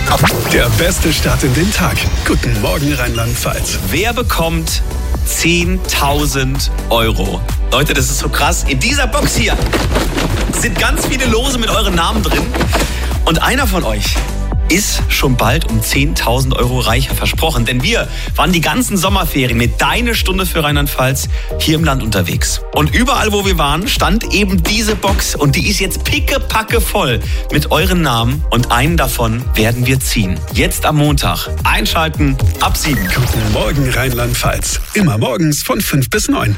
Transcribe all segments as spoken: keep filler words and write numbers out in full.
Der beste Start in den Tag. Guten Morgen, Rheinland-Pfalz. Wer bekommt zehntausend Euro? Leute, das ist so krass. In dieser Box hier sind ganz viele Lose mit euren Namen drin. Und einer von euch ist schon bald um zehntausend Euro reicher versprochen. Denn wir waren die ganzen Sommerferien mit Deine Stunde für Rheinland-Pfalz hier im Land unterwegs. Und überall, wo wir waren, stand eben diese Box. Und die ist jetzt pickepacke voll mit euren Namen. Und einen davon werden wir ziehen. Jetzt am Montag. Einschalten ab sieben. Guten Morgen, Rheinland-Pfalz. Immer morgens von fünf bis neun.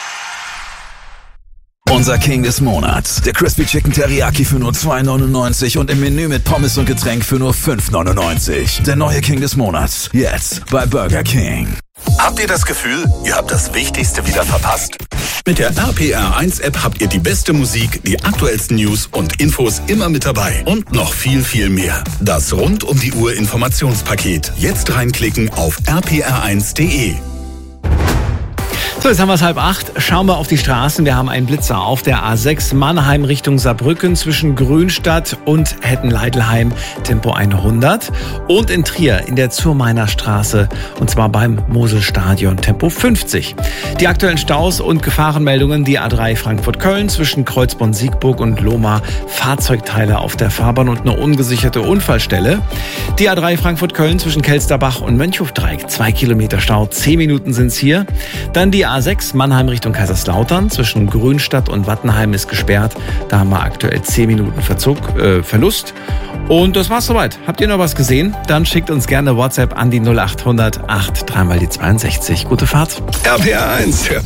Unser King des Monats. Der Crispy Chicken Teriyaki für nur zwei neunundneunzig und im Menü mit Pommes und Getränk für nur fünf neunundneunzig. Der neue King des Monats. Jetzt bei Burger King. Habt ihr das Gefühl, ihr habt das Wichtigste wieder verpasst? Mit der R P R eins App habt ihr die beste Musik, die aktuellsten News und Infos immer mit dabei. Und noch viel, viel mehr. Das rund um die Uhr Informationspaket. Jetzt reinklicken auf r p r eins punkt d e. So, jetzt haben wir es halb acht. Schauen wir auf die Straßen. Wir haben einen Blitzer auf der A sechs Mannheim Richtung Saarbrücken zwischen Grünstadt und Hetten-Leidelheim, Tempo hundert. Und in Trier in der Zurmeiner Straße, und zwar beim Moselstadion, Tempo fünfzig. Die aktuellen Staus und Gefahrenmeldungen: die A drei Frankfurt-Köln zwischen Kreuzborn-Siegburg und Lohmar, Fahrzeugteile auf der Fahrbahn und eine ungesicherte Unfallstelle. Die A drei Frankfurt-Köln zwischen Kelsterbach und Mönchhofdreieck, zwei Kilometer Stau, zehn Minuten sind's hier. Dann die A sechs Mannheim Richtung Kaiserslautern zwischen Grünstadt und Wattenheim ist gesperrt. Da haben wir aktuell zehn Minuten Verzug, äh, Verlust. Und das war's soweit. Habt ihr noch was gesehen? Dann schickt uns gerne WhatsApp an die null acht hundert acht drei mal die zweiundsechzig. Gute Fahrt. R P R eins, der